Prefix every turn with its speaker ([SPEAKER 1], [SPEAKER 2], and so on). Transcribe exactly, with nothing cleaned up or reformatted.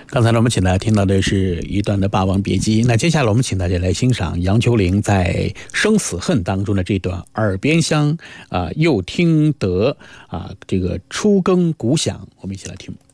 [SPEAKER 1] 刚才呢，我们请大家听到的是一段的《霸王别姬》。那接下来我们请大家来欣赏杨秋玲在《生死恨》当中的这段耳边香啊、呃，又听得啊、呃、这个初更鼓响，我们一起来听。